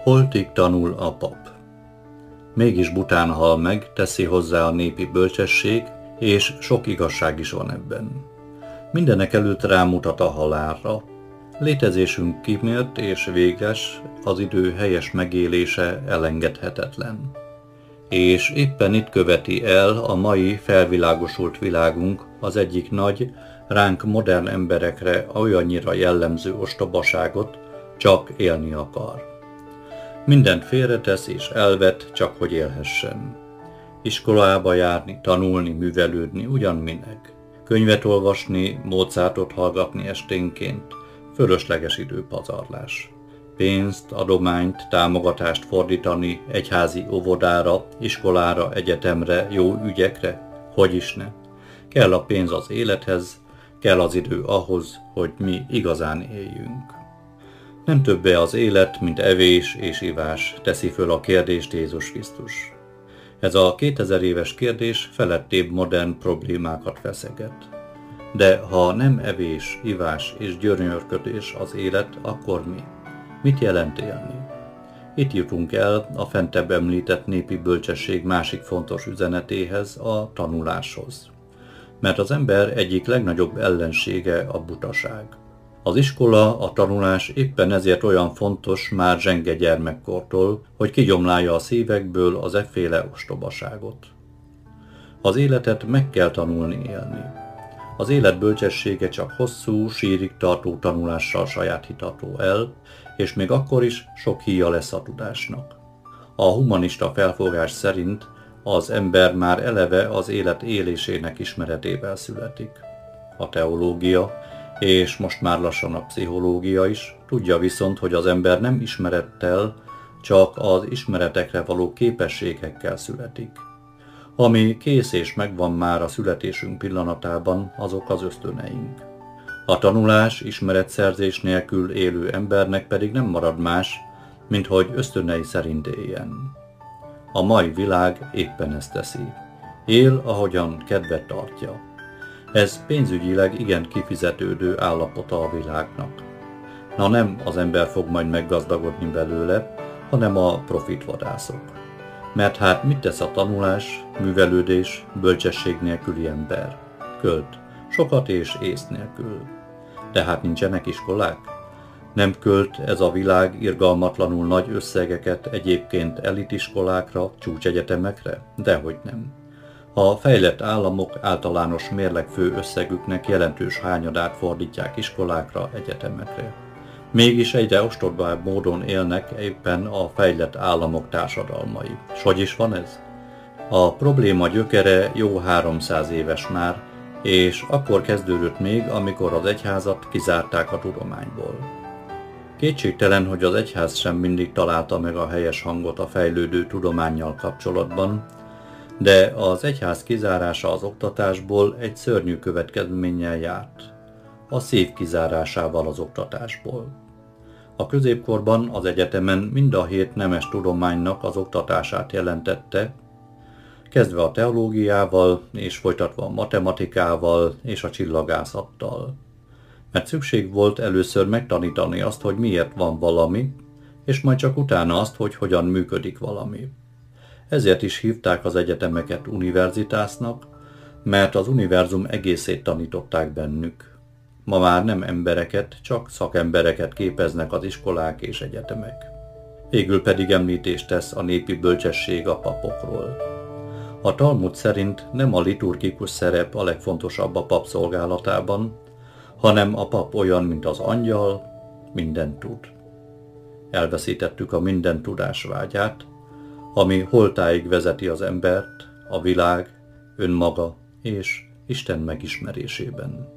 Holtig tanul a pap. Mégis bután hal meg, teszi hozzá a népi bölcsesség, és sok igazság is van ebben. Mindenekelőtt rámutat a halálra. Létezésünk kimért és véges, az idő helyes megélése elengedhetetlen. És éppen itt követi el a mai felvilágosult világunk az egyik nagy, ránk modern emberekre olyannyira jellemző ostobaságot, csak élni akar. Mindent félretesz és elvet, csak hogy élhessen. Iskolába járni, tanulni, művelődni, ugyan minek. Könyvet olvasni, Mozartot hallgatni esténként, fölösleges időpazarlás. Pénzt, adományt, támogatást fordítani egyházi óvodára, iskolára, egyetemre, jó ügyekre, hogy is ne. Kell a pénz az élethez, kell az idő ahhoz, hogy mi igazán éljünk. Nem többé az élet, mint evés és ivás, teszi föl a kérdést Jézus Krisztus. Ez a 2000 éves kérdés felettébb modern problémákat feszeget. De ha nem evés, ivás és gyönyörködés az élet, akkor mi? Mit jelent élni? Itt jutunk el a fentebb említett népi bölcsesség másik fontos üzenetéhez, a tanuláshoz. Mert az ember egyik legnagyobb ellensége a butaság. Az iskola, a tanulás éppen ezért olyan fontos már zsenge gyermekkortól, hogy kigyomlálja a szívekből az efféle ostobaságot. Az életet meg kell tanulni élni. Az élet bölcsessége csak hosszú, sírig tartó tanulással sajátítható el, és még akkor is sok híja lesz a tudásnak. A humanista felfogás szerint az ember már eleve az élet élésének ismeretével születik. A teológia, és most már lassan a pszichológia is tudja viszont, hogy az ember nem ismerettel, csak az ismeretekre való képességekkel születik. Ami kész és megvan már a születésünk pillanatában, azok az ösztöneink. A tanulás, ismeretszerzés nélkül élő embernek pedig nem marad más, mint hogy ösztönei szerint éljen. A mai világ éppen ezt teszi. Él, ahogyan kedvet tartja. Ez pénzügyileg igen kifizetődő állapota a világnak. Na nem az ember fog majd meggazdagodni belőle, hanem a profitvadászok. Mert hát mit tesz a tanulás, művelődés, bölcsesség nélküli ember? Költ, sokat és ész nélkül. Tehát nincsenek iskolák? Nem költ ez a világ irgalmatlanul nagy összegeket egyébként elitiskolákra, csúcsegyetemekre? Dehogy nem. A fejlett államok általános mérlegfő összegüknek jelentős hányadát fordítják iskolákra, egyetemekre. Mégis egyre ostobább módon élnek éppen a fejlett államok társadalmai. S hogy is van ez? A probléma gyökere jó 300 éves már, és akkor kezdődött még, amikor az egyházat kizárták a tudományból. Kétségtelen, hogy az egyház sem mindig találta meg a helyes hangot a fejlődő tudománnyal kapcsolatban, de az egyház kizárása az oktatásból egy szörnyű következménnyel járt. A szív kizárásával az oktatásból. A középkorban az egyetemen mind a 7 nemes tudománynak az oktatását jelentette, kezdve a teológiával és folytatva a matematikával és a csillagászattal. Mert szükség volt először megtanítani azt, hogy miért van valami, és majd csak utána azt, hogy hogyan működik valami. Ezért is hívták az egyetemeket univerzitásznak, mert az univerzum egészét tanították bennük. Ma már nem embereket, csak szakembereket képeznek az iskolák és egyetemek. Végül pedig említést tesz a népi bölcsesség a papokról. A Talmud szerint nem a liturgikus szerep a legfontosabb a pap szolgálatában, hanem a pap olyan, mint az angyal, mindent tud. Elveszítettük a minden tudás vágyát, ami holtáig vezeti az embert, a világ, önmaga és Isten megismerésében.